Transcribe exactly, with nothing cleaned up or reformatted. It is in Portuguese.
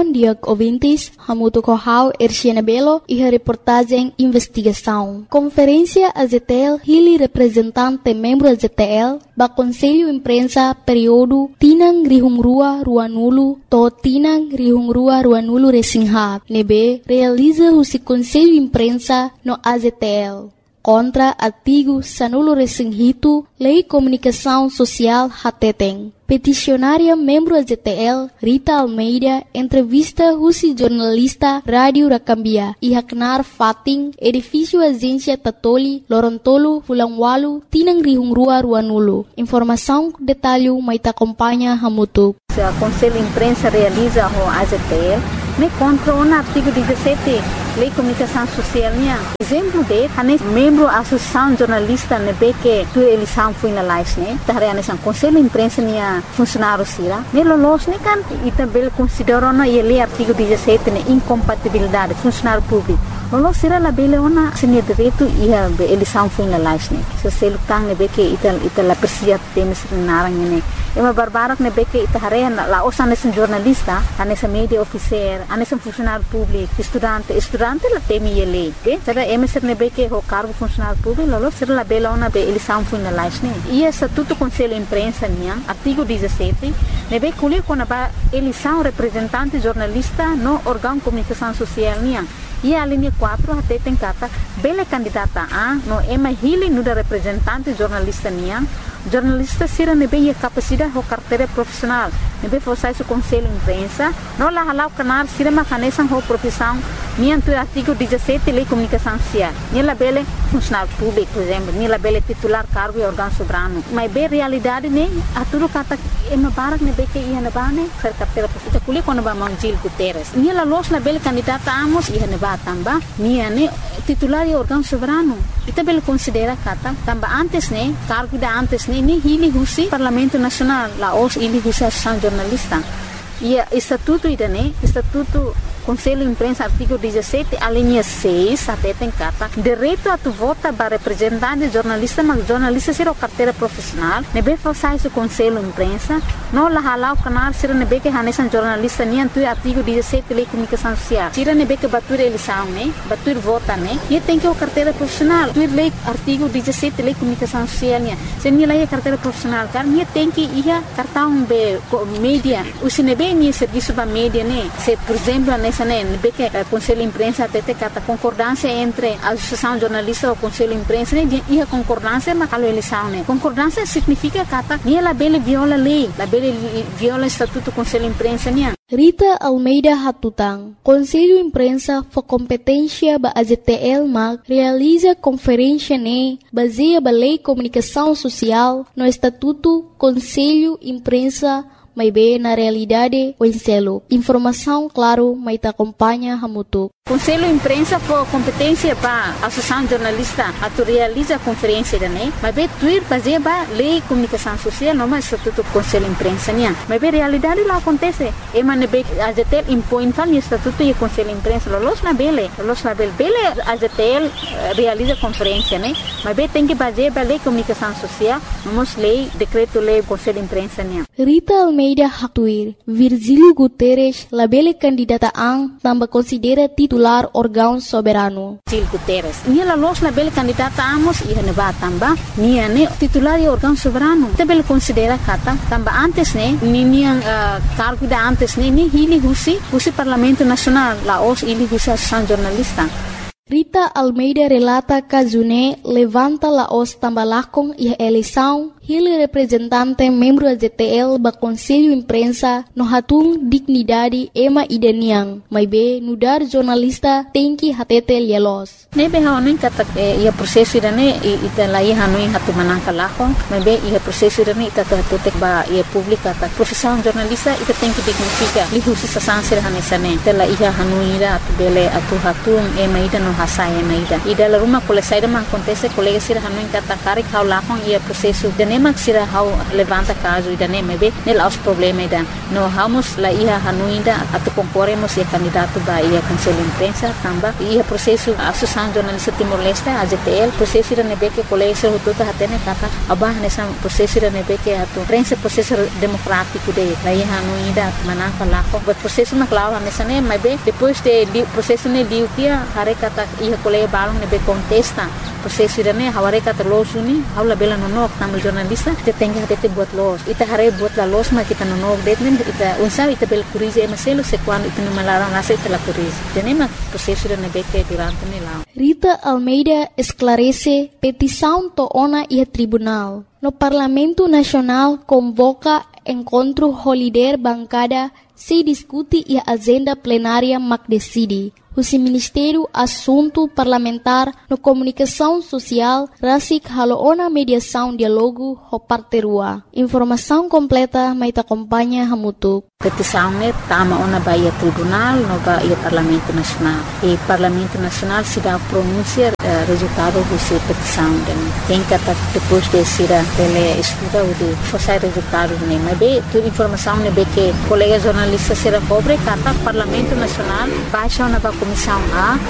Bom dia, ouvintes. Hamuto Kohau, Erciana Belo e a reportagem Investigação. Conferência A Z T L, Hili representante membro A Z T L, ba Conselho Imprensa período Tinang Rihungrua Ruanulu, to Tinang Rihungrua Ruanulu Resingha. Nebe realiza o Conselho Imprensa no A Z T L. Contra artigo Sanulo Resinghito, Lei Comunicação Social Hateteng. Peticionária membro A Z T L, Rita Almeida, entrevista Rusi jornalista Rádio Rakambia, e Haknar Fating, edifício Agência Tatoli, Lorontolo, Fulangwalu, Tinang Rihungrua Ruanulu. Informação, detalhe, Maita acompanha Hamutu. O Conselho Imprensa realiza o A Z T L, me contra o artigo dezessete, Lei Comunicação Social. Exemplo de, ane membro Associação Jornalista nebe que tu eleição foi na live, né? Tahre ane sang Conselho Imprensa nia funcionário sira. Ne lolos ne kan ita bel considerou na ele artigo dezessete ne incompatibilidade funcionário público. Lolos sira la bele ona senia direito ia eleição foi na live, né? So selu tang nebe que ita ita la persia temes narang ne. Ema barbarak nebe que ita hare la osan ne jornalista, ane sa media officer, ane sa funcionário público, estudante, estudante la temi ele, okay? Sada ema ser nebe que o cargo funcionário público, lolos sira la bele ona be eleição foi na live, né? E estatuto Conselho Imprensa nia, artigo dezessete, nebe colher quando a eleição representante jornalista no órgão comunicação social nia. E a linha quatro até tem cata bela candidata a no ema hili no da representante jornalista nia. Jornalista sira nebe ia capacidade ho carteira profissional nebe fosse o Conselho Imprensa no la halau canar sira macanesan ho profissão nia tu artigo dezessete Lei Comunicação Social nia la bele funcionário público por exemplo nia la bele titular cargo e órgão soberano mas bem realidade ne a tudo cata ema barak nebe que ia na bane ser carteira profissional kuli quando ba Mangil Guterres nia la los na bele candidata amos ia na ba tamba nia ne titular e órgão soberano ita bele considera cata tamba antes ne cargo da antes ne ni hili husi Parlamento Nacional la os hili husi Associação Jornalista e estatuto idane estatuto Conselho Imprensa artigo dezessete a linha seis até tem cata direito a tu vota para representante jornalista mas jornalista ser o carteira profissional nebe façais o Conselho Imprensa no la halau canar sira nebe que hanesan jornalista ni antu artigo dezessete Lei Comunicação Social sira nebe que batur eleição né batur vota né e tem que o carteira profissional tu lei artigo dezessete Lei Comunicação Social né se ni lei carteira profissional car ni tem que ia cartão be mídia o sinebe ni serviço ba mídia né se por exemplo nebe que o Conselho Imprensa até tem cata concordância entre a Associação Jornalista e o Conselho Imprensa né e a concordância mas a eleição né concordância significa cata ni la bele viola lei la bele viola estatuto Conselho Imprensa né. Rita Almeida Hatutang, Conselho Imprensa for competência ba A Z T L mag realiza conferência ne baseia ba Lei Comunicação Social no Estatuto Conselho Imprensa mas bem na realidade o enselo. Informação, claro, mas te acompanha Hamutu. Conselho Imprensa for competência para a Associação Jornalista a tu realiza a conferência da né, mas bem tu ir fazer ba Lei Comunicação Social não mais estatuto Conselho Imprensa né, mas bem realidade lá acontece. E mas ne A Z T L impõe tal estatuto e Conselho Imprensa los na bele, los na bele, bele A Z T L realiza conferência né, mas bem tem que fazer ba Lei Comunicação Social, vamos lei decreto lei Conselho Imprensa né. Rita Almeida Hatuir, Virgílio Guterres, la bele candidata ang tambah considera titular órgão soberano. Virgílio Guterres, nia la los la bele candidata amos ia ne ba tamba, nia ne titular e órgão soberano. Te bele considera kata tamba antes ne, ni nia uh, cargo da antes ne, ni hili husi, husi Parlamento Nacional, la os hili husi Associação Jornalista. Rita Almeida relata Kazune levanta la os tambalakong e eleição Hili representante membro A Z T L ba Conselho Imprensa no hatung dignidade ema idaniang, mas be nudar jornalista tem que hatete lielos. Nebe haonin kata ia proseso irane ita lai hanuin hatu manangka lakong, mas be ia proseso irane ita hatete ba ia publika ta profissão jornalista ita tem que dignifica li husi sasansir hanesane ita la ia hanuira atu bele atu hatung ema ida no hasai ema ida ida la rumah kole saida man kontese kolega sir hanuin kata karik hau lakong ia proseso dane nema sira hau levanta caso ida nema be nel aos problema ida no hamos la ia hanuinda atu concorremos e candidato ba ia conselho imprensa tamba ia processo associação jornalista Timor-Leste A J T L processo ida nebe que colégio hututa hatene kata abah nessa processo ida nebe que atu prensa processo democrático de la ia hanuinda manaka lako but processo na clava nessa nema be depois de processo ne diu kia hare kata ia colégio balong nebe contesta processo ida ne haware kata losuni haula bela no nok tamu jornalista te tenga hate buat los ita hare buat la los ma kita no nok detnen ita unsa ita bel curize e maselo se quando ita no malaram nasa ita la curize tenema processo ida nebe que durante ne lá. Rita Almeida esclarece petição to ona e tribunal. No Parlamento Nacional convoca encontro holiday bancada se discute e a agenda plenária mac decide. O Ministério Assunto Parlamentar no Comunicação Social rasik haloona mediação diálogo ho parterua. Informação completa mai te acompanha hamutuk. Petição ne tama ona baia tribunal no baia Parlamento Nacional. E Parlamento Nacional se dá pronúncia uh, resultado dessa petição. Tem que depois de ser ele estuda o de forçar resultado ne. Mas bem, toda informação ne be que colega jornalista será cobre kata Parlamento Nacional baixa ona ba Comissão A